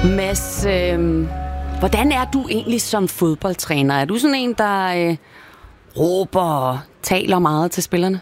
Mads, hvordan er du egentlig som fodboldtræner? Er du sådan en, der råber og taler meget til spillerne?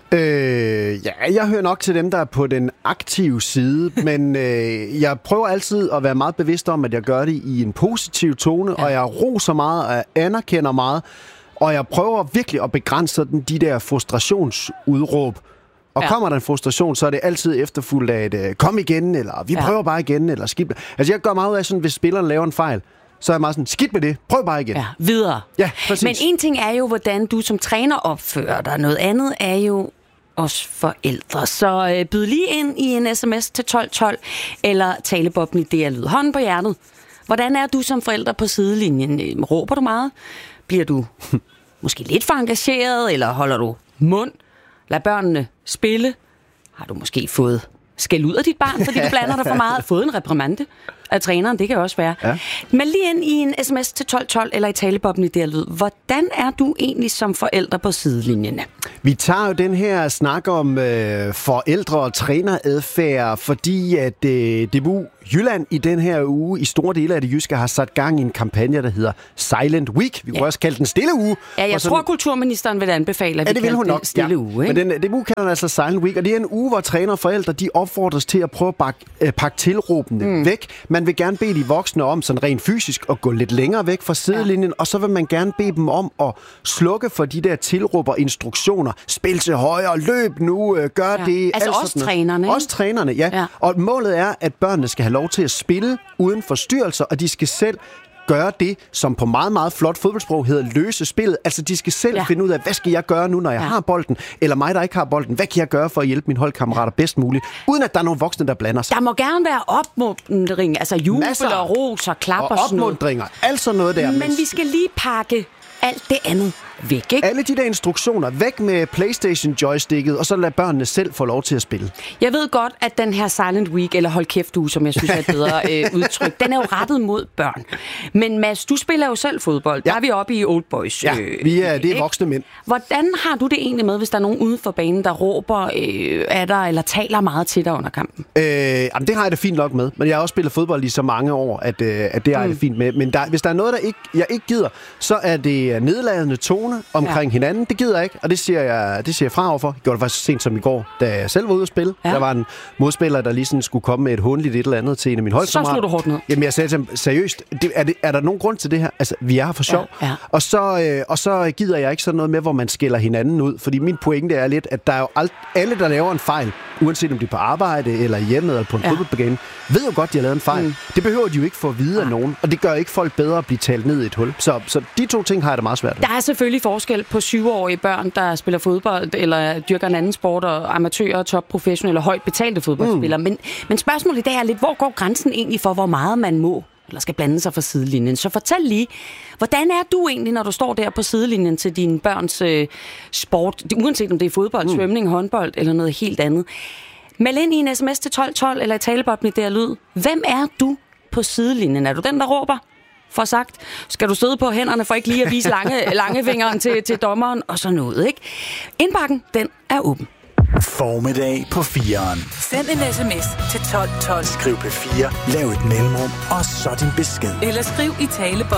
Ja, jeg hører nok til dem, der er på den aktive side, men jeg prøver altid at være meget bevidst om, at jeg gør det i en positiv tone, og jeg roser meget, og jeg anerkender meget, og jeg prøver virkelig at begrænse de der frustrationsudråb. Og kommer der en frustration, så er det altid efterfulgt af et kom igen, eller vi prøver bare igen, eller skidt. Altså jeg gør meget ud af sådan, hvis spilleren laver en fejl, så er jeg meget sådan, skidt med det, prøv bare igen. Ja, videre. Ja, præcis. Men en ting er jo, hvordan du som træner opfører dig. Noget andet er jo os forældre. Så byd lige ind i en sms til 1212, eller talebobben i DR Lyd. Hånden på hjertet. Hvordan er du som forælder på sidelinjen? Råber du meget? Bliver du måske lidt for engageret, eller holder du mund? Lad børnene spille. Har du måske fået skæld ud af dit barn, fordi du blander dig for meget? Fået en reprimande af træneren, det kan også være. Ja. Men lige ind i en sms til 1212 eller i talebobben i DR Lyd. Hvordan er du egentlig som forældre på sidelinjerne? Vi tager jo den her snak om forældre- og træneradfærd, fordi at DBU Jylland i den her uge i store dele af det jyske har sat gang i en kampagne, der hedder Silent Week. Vi kunne også kalde den stille uge. Ja, jeg tror, kulturministeren vil anbefale, at vi kalder den stille uge. Ikke? Men DBU kalder den altså Silent Week, og det er en uge, hvor træner og forældre de opfordres til at prøve at pakke tilråbene væk. Man vil gerne bede de voksne om sådan rent fysisk at gå lidt længere væk fra sidelinjen, og så vil man gerne bede dem om at slukke for de der tilråb og instruktioner. Spil til højre, løb nu, gør det. Altså også trænerne. Også trænerne, ja. Og målet er, at børnene skal have lov til at spille uden forstyrrelser, og de skal selv gøre det, som på meget, meget flot fodboldsprog hedder løse spillet. Altså, de skal selv finde ud af, hvad skal jeg gøre nu, når jeg har bolden, eller mig, der ikke har bolden. Hvad kan jeg gøre for at hjælpe mine holdkammerater bedst muligt, uden at der er nogle voksne, der blander sig? Der må gerne være opmuntring, altså jubel og ros og klap og sådan noget. Opmuntringer, altså noget der. Men vi skal lige pakke alt det andet væk, ikke? Alle de der instruktioner, væk med PlayStation-joysticket, og så lad børnene selv få lov til at spille. Jeg ved godt, at den her Silent Week, eller hold kæft uge, som jeg synes er et bedre udtryk, den er jo rettet mod børn. Men Mads, du spiller jo selv fodbold. Der er vi oppe i Old Boys. Ja, det er voksne mænd. Hvordan har du det egentlig med, hvis der er nogen ude for banen, der råber af dig, eller taler meget til dig under kampen? Jamen, det har jeg det fint nok med. Men jeg har også spillet fodbold i så mange år, at det har jeg det fint med. Men hvis der er noget, jeg ikke gider, så er det nedladende tone omkring hinanden. Det gider jeg ikke, og det siger jeg fra overfor. Jeg gjorde det faktisk sent som i går, da jeg selv var ude at spille. Der var en modspiller, der lige sådan skulle komme med et hånligt et eller andet til en af mine holdkammerater. Så slog du hårdt ned. Jamen, jeg sagde til ham, seriøst, er der nogen grund til det her? Altså, vi er her for sjov. Ja. Og så gider jeg ikke sådan noget med, hvor man skælder hinanden ud. Fordi min pointe er lidt, at der er jo alle, der laver en fejl, uanset om de er på arbejde eller hjemme eller på en fodboldbane, ved jo godt, de har lavet en fejl. Det behøver de jo ikke få at vide af nogen, og det gør ikke folk bedre at blive talt ned i et hul. Så de to ting har jeg det meget svært med. Der er selvfølgelig forskel på 7-årige børn, der spiller fodbold eller dyrker en anden sport, og amatører, topprofessionelle, højt betalte fodboldspillere. Men spørgsmålet i dag er lidt, hvor går grænsen egentlig for, hvor meget man må eller skal blande sig fra sidelinjen? Så fortæl lige, hvordan er du egentlig, når du står der på sidelinjen til dine børns sport, uanset om det er fodbold, svømning, håndbold eller noget helt andet? Meld ind i en sms til 1212 eller i talebobben i DR Lyd. Hvem er du på sidelinjen? Er du den, der råber? For sagt, skal du sidde på hænderne for ikke lige at vise langefingeren til dommeren og sådan noget, ikke? Indbakken, den er åben. Formiddag på 4'eren. Send en sms til 1212. Skriv P4, lav et mellemrum, og så din besked. Eller skriv i talebobben